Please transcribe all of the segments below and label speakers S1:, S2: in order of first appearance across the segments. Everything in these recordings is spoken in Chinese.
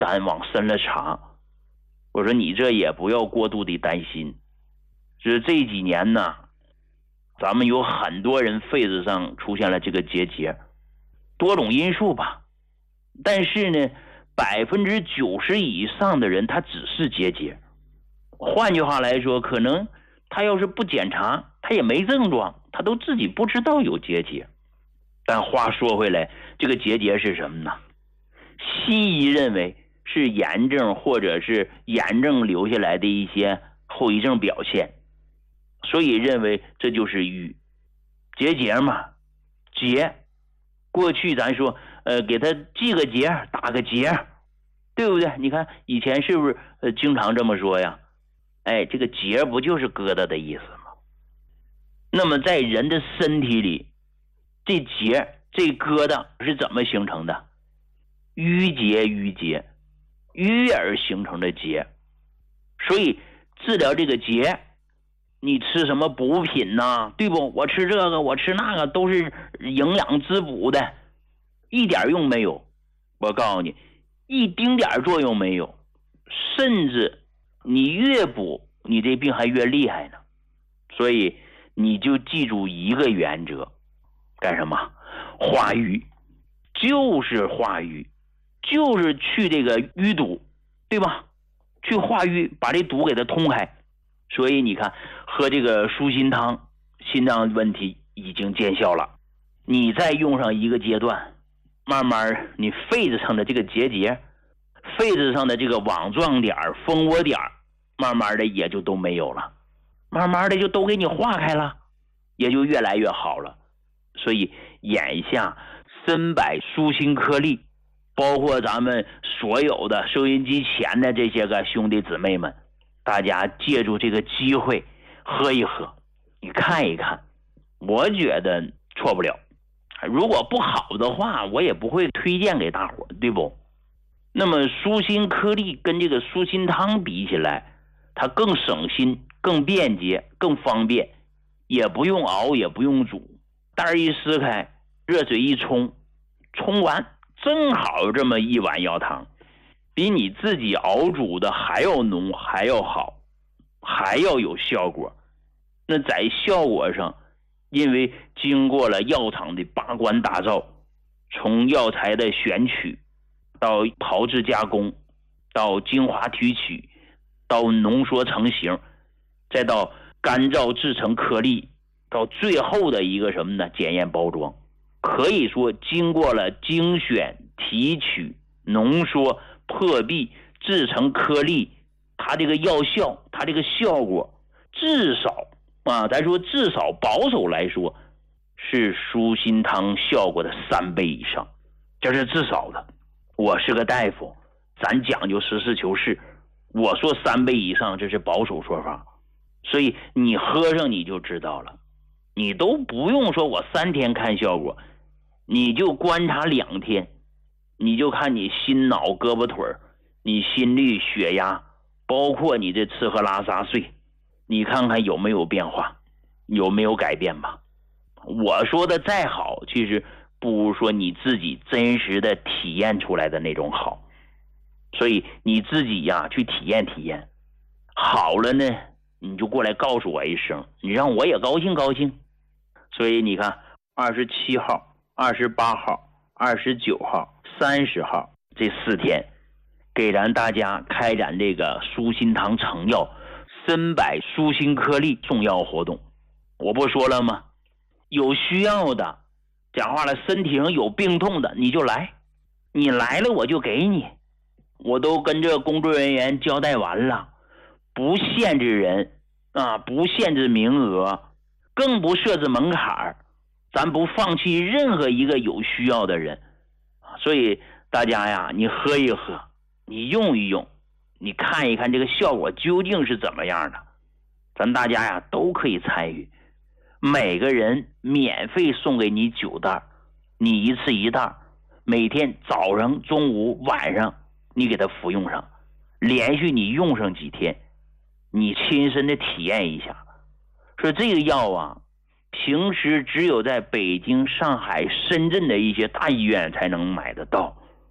S1: 咱往深了查，我说你这也不要过度的担心，是这几年呢，咱们有很多人肺子上出现了这个结节，多种因素吧，但是呢，90%以上的人他只是结节。换句话来说，可能他要是不检查，他也没症状，他都自己不知道有结节。但话说回来，这个结节是什么呢？西医认为是炎症或者是炎症留下来的一些后遗症表现，所以认为这就是瘀。结节嘛，结，过去咱说给他系个结，打个结，对不对？你看以前是不是经常这么说呀？哎，这个结不就是疙瘩的意思吗？那么在人的身体里，这结这疙瘩是怎么形成的？淤结淤而形成的结。所以治疗这个结，你吃什么补品呢？对不？我吃这个我吃那个都是营养滋补的，一点用没有。我告诉你，一丁点作用没有，甚至你越补你这病还越厉害呢。所以你就记住一个原则，干什么？化瘀，就是化瘀，就是去这个淤堵，对吧？去化瘀，把这堵给它通开。所以你看，喝这个舒心汤，心脏问题已经见效了。你再用上一个阶段，慢慢你肺子上的这个结节，肺子上的这个网状点、蜂窝点，慢慢的也就都没有了，慢慢的就都给你化开了，也就越来越好了。所以眼下参柏舒心颗粒，包括咱们所有的收音机前的这些个兄弟姊妹们，大家借助这个机会喝一喝，你看一看，我觉得错不了。如果不好的话，我也不会推荐给大伙，对不？那么舒心颗粒跟这个舒心汤比起来，它更省心，更便捷，更方便，也不用熬，也不用煮，袋一撕开，热水一冲，冲完正好这么一碗药汤，比你自己熬煮的还要浓，还要好，还要有效果。那在效果上，因为经过了药厂的把关打造，从药材的选取到炮制加工，到精华提取，到浓缩成型，再到干燥制成颗粒，到最后的一个什么呢？检验包装。可以说经过了精选、提取、浓缩、破壁、制成颗粒，它这个药效，它这个效果至少咱说至少保守来说是舒心汤效果的3倍以上，这是至少的。我是个大夫，咱讲究实事求是，我说3倍以上这是保守说法，所以你喝上你就知道了。你都不用说我3天看效果，你就观察2天，你就看你心脑胳膊腿，你心率血压，包括你这吃喝拉撒睡，你看看有没有变化，有没有改变吧。我说的再好，其实不如说你自己真实的体验出来的那种好。所以你自己去体验体验，好了呢你就过来告诉我一声，你让我也高兴高兴。所以你看27号、28号、29号、30号这4天，给咱大家开展这个舒心堂成药参柏舒心颗粒送药活动。我不说了吗？有需要的，讲话了，身体上有病痛的你就来，你来了我就给你。我都跟这工作人员交代完了，不限制人不限制名额，更不设置门槛，咱不放弃任何一个有需要的人。所以大家你喝一喝，你用一用，你看一看这个效果究竟是怎么样的，咱大家都可以参与。每个人免费送给你9袋，你一次1袋，每天早上、中午、晚上你给它服用上，连续你用上几天，你亲身的体验一下。说这个药平时只有在北京、上海、深圳的一些大医院才能买得到，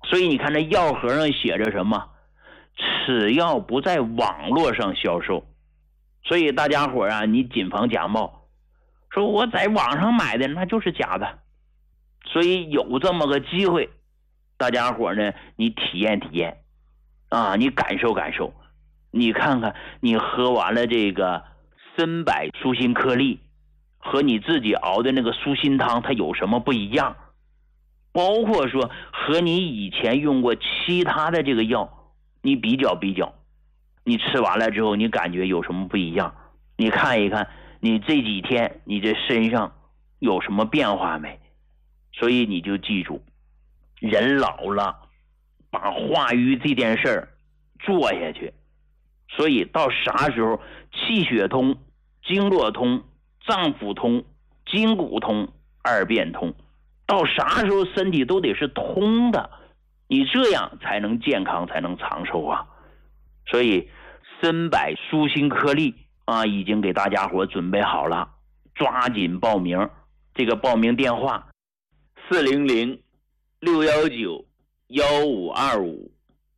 S1: 所以你看这药盒上写着什么？此药不在网络上销售。所以大家伙啊，你谨防假冒，说我在网上买的那就是假的。所以有这么个机会，大家伙呢，你体验体验啊，你感受感受，你看看你喝完了这个参柏舒心颗粒和你自己熬的那个舒心汤它有什么不一样，包括说和你以前用过其他的这个药你比较比较，你吃完了之后你感觉有什么不一样，你看一看你这几天你这身上有什么变化没。所以你就记住，人老了把化瘀这件事儿做下去，所以到啥时候气血通、经络通、脏腑通、筋骨通、二便通，到啥时候身体都得是通的，你这样才能健康，才能长寿啊。所以参柏舒心颗粒啊，已经给大家伙准备好了，抓紧报名。这个报名电话400-619-1525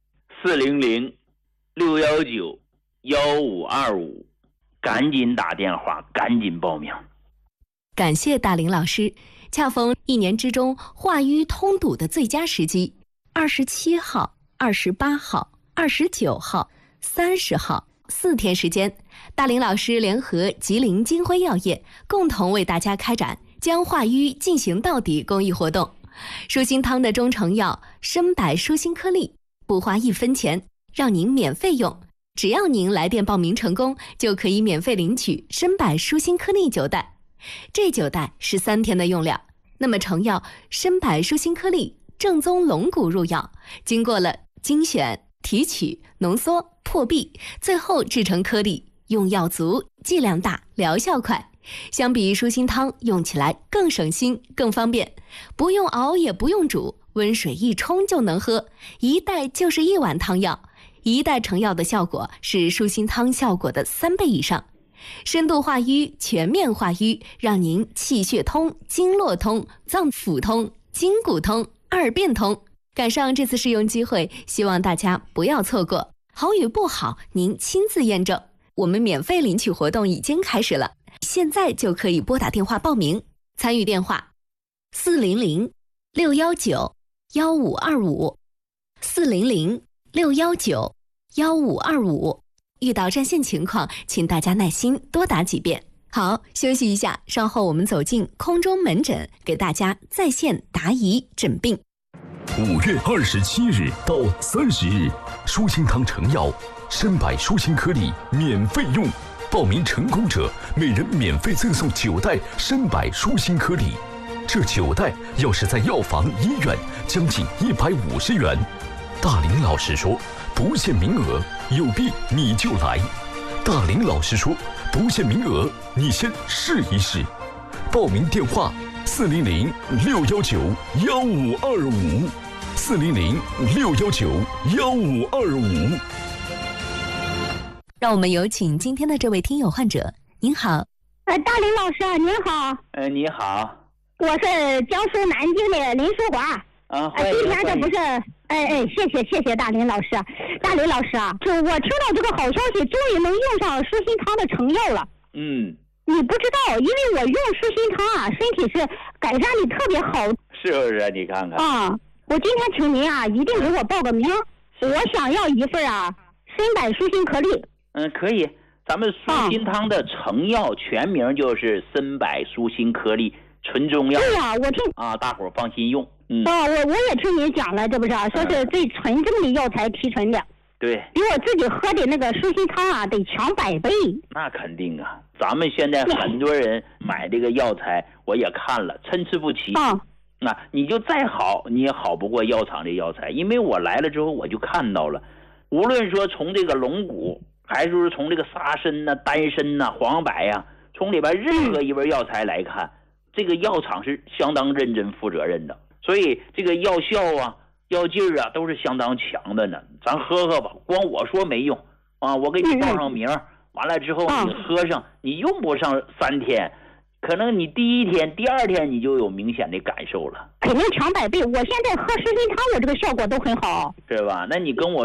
S1: 400-619-1525，赶紧打电话，赶紧报名。
S2: 感谢大林老师，恰逢一年之中化瘀通堵的最佳时机，27号、28号、29号、30号4天时间，大林老师联合吉林金辉药业共同为大家开展将化瘀进行到底公益活动。舒心汤的中成药参柏舒心颗粒不花1分钱，让您免费用，只要您来电报名成功，就可以免费领取参柏舒心颗粒9袋。这9袋是3天的用量。那么成药参柏舒心颗粒正宗龙骨入药，经过了精选、提取、浓缩、破壁，最后制成颗粒，用药足、剂量大、疗效快。相比舒心汤，用起来更省心、更方便，不用熬也不用煮，温水一冲就能喝，1袋就是1碗汤药，1袋成药的效果是舒心汤效果的3倍以上。深度化瘀，全面化瘀，让您气血通、经络通、脏腑通、筋骨通、二便通。赶上这次试用机会，希望大家不要错过。好与不好，您亲自验证。我们免费领取活动已经开始了，现在就可以拨打电话报名。参与电话400-619-1525 400-619-1525。遇到占线情况，请大家耐心多打几遍。好，休息一下，稍后我们走进空中门诊，给大家在线答疑诊病。
S3: 5月27日到30日，舒心汤成药参柏舒心颗粒免费用，报名成功者每人免费赠送9袋参柏舒心颗粒。这9袋要是在药房、医院，将近150元。大林老师说，不限名额，有病你就来。大林老师说，不限名额，你先试一试。报名电话400-619-1525 400-619-1525。
S2: 让我们有请今天的这位听友患者。您好。
S4: 大林老师您好。
S1: 你好，
S4: 我是江苏南京的林淑华。今天这不是，谢谢大林老师。大林老师啊，就我听到这个好消息，终于能用上舒心汤的成药了。你不知道，因为我用舒心汤啊，身体是改善的特别好。
S1: 是不是？你看看
S4: 啊，我今天请您啊，一定给我报个名。我想要一份啊，参柏舒心颗粒。
S1: 可以。咱们舒心汤的成药全名就是参柏舒心颗粒纯中药。
S4: 对呀，我听
S1: 大伙儿放心用。
S4: 我也听您讲了，这不是说是最纯正的药材提纯的。
S1: 对，
S4: 比我自己喝的那个舒心汤啊，得强100倍。
S1: 那肯定啊，咱们现在很多人买这个药材，我也看了，参差不齐。那你就再好，你也好不过药厂的药材，因为我来了之后我就看到了，无论说从这个龙骨，还是说从这个沙参呐、丹参呐、黄柏呀，从里边任何一味药材来看，这个药厂是相当认真负责任的，所以这个药效啊、药劲儿啊都是相当强的呢。咱喝喝吧，光我说没用啊，我给你报上名，完了之后你喝上，你用不上3天， 可能你第1天、第2天你就有明显的感受了。
S4: 肯定强100倍，我现在喝实心汤，我这个效果都很好，
S1: 是吧？那你跟我